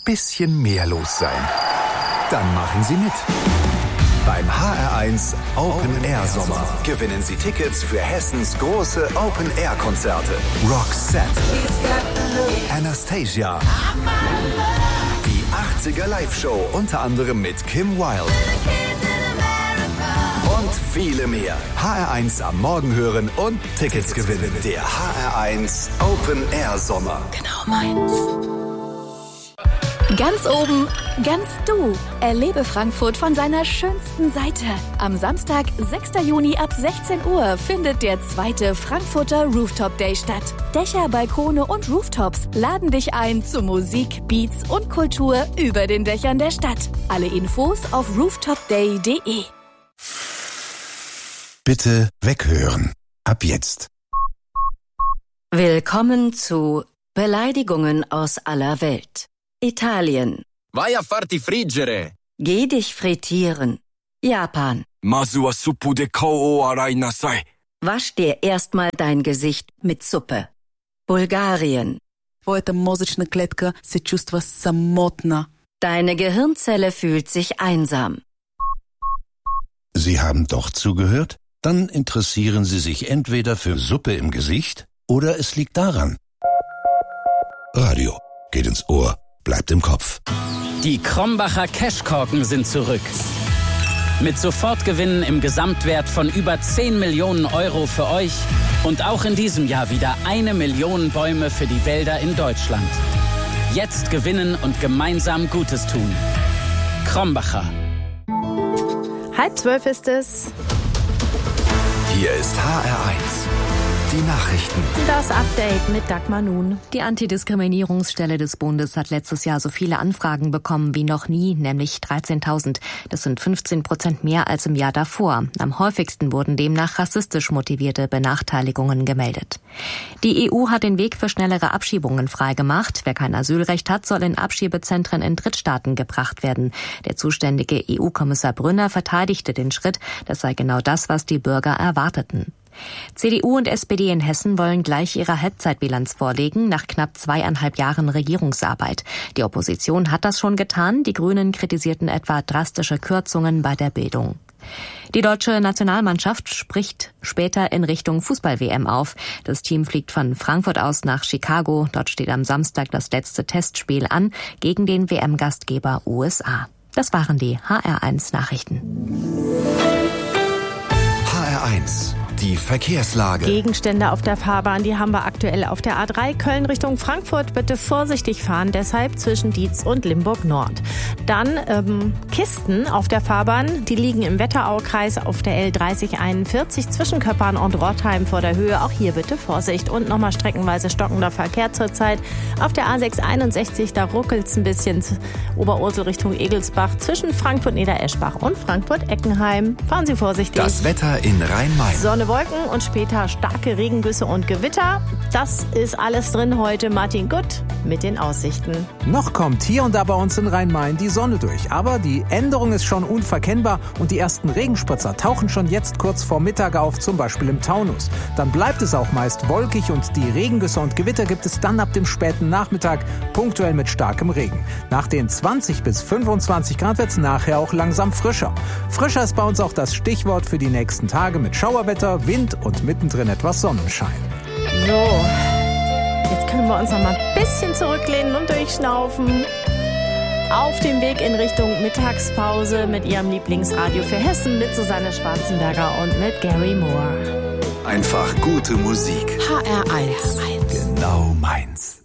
bisschen mehr los sein? Dann machen Sie mit. Beim HR1 Open Air Sommer gewinnen Sie Tickets für Hessens große Open Air Konzerte. Roxette, Anastasia, die 80er Live-Show unter anderem mit Kim Wilde und viele mehr. HR1 am Morgen hören und Tickets gewinnen. Der HR1 Open Air Sommer. Genau meins. Ganz oben, ganz du. Erlebe Frankfurt von seiner schönsten Seite. Am Samstag, 6. Juni ab 16 Uhr findet der 2. Frankfurter Rooftop Day statt. Dächer, Balkone und Rooftops laden dich ein zu Musik, Beats und Kultur über den Dächern der Stadt. Alle Infos auf rooftopday.de. Bitte weghören. Ab jetzt. Willkommen zu Beleidigungen aus aller Welt. Italien. Vai a farti friggere. Geh dich frittieren. Japan. Masu wa suppu de kou o arai nasai. Wasch dir erstmal dein Gesicht mit Suppe. Bulgarien. Твоята мозъчна клетка се чувства самотна. Deine Gehirnzelle fühlt sich einsam. Sie haben doch zugehört? Dann interessieren Sie sich entweder für Suppe im Gesicht oder es liegt daran. Radio geht ins Ohr, bleibt im Kopf. Die Krombacher Cashkorken sind zurück. Mit Sofortgewinnen im Gesamtwert von über 10 Millionen Euro für euch und auch in diesem Jahr wieder 1 Million Bäume für die Wälder in Deutschland. Jetzt gewinnen und gemeinsam Gutes tun. Krombacher. 11:30 ist es. Hier ist HR1. Die Nachrichten. Das Update mit Dagmar Nun. Die Antidiskriminierungsstelle des Bundes hat letztes Jahr so viele Anfragen bekommen wie noch nie, nämlich 13.000. Das sind 15% mehr als im Jahr davor. Am häufigsten wurden demnach rassistisch motivierte Benachteiligungen gemeldet. Die EU hat den Weg für schnellere Abschiebungen freigemacht. Wer kein Asylrecht hat, soll in Abschiebezentren in Drittstaaten gebracht werden. Der zuständige EU-Kommissar Brünner verteidigte den Schritt. Das sei genau das, was die Bürger erwarteten. CDU und SPD in Hessen wollen gleich ihre Halbzeitbilanz vorlegen, nach knapp 2,5 Jahren Regierungsarbeit. Die Opposition hat das schon getan. Die Grünen kritisierten etwa drastische Kürzungen bei der Bildung. Die deutsche Nationalmannschaft spricht später in Richtung Fußball-WM auf. Das Team fliegt von Frankfurt aus nach Chicago. Dort steht am Samstag das letzte Testspiel an gegen den WM-Gastgeber USA. Das waren die HR1 Nachrichten. HR1. Die Verkehrslage. Gegenstände auf der Fahrbahn, die haben wir aktuell auf der A3 Köln Richtung Frankfurt. Bitte vorsichtig fahren, deshalb zwischen Dietz und Limburg Nord. Dann Kisten auf der Fahrbahn, die liegen im Wetteraukreis auf der L3041 zwischen Köppern und Rottheim vor der Höhe. Auch hier bitte Vorsicht. Und nochmal streckenweise stockender Verkehr zurzeit. Auf der A661, da ruckelt's ein bisschen Oberursel Richtung Egelsbach zwischen Frankfurt-Niedereschbach und Frankfurt-Eckenheim. Fahren Sie vorsichtig. Das Wetter in Rhein-Main. Sonne, Wolken und später starke Regengüsse und Gewitter. Das ist alles drin heute. Martin Gutt mit den Aussichten. Noch kommt hier und da bei uns in Rhein-Main die Sonne durch. Aber die Änderung ist schon unverkennbar und die ersten Regenspritzer tauchen schon jetzt kurz vor Mittag auf, zum Beispiel im Taunus. Dann bleibt es auch meist wolkig und die Regengüsse und Gewitter gibt es dann ab dem späten Nachmittag, punktuell mit starkem Regen. Nach den 20 bis 25 Grad wird es nachher auch langsam frischer. Frischer ist bei uns auch das Stichwort für die nächsten Tage mit Schauerwetter, Wind und mittendrin etwas Sonnenschein. So, jetzt können wir uns noch mal ein bisschen zurücklehnen und durchschnaufen. Auf dem Weg in Richtung Mittagspause mit Ihrem Lieblingsradio für Hessen mit Susanne Schwarzenberger und mit Gary Moore. Einfach gute Musik. HR1. Genau meins.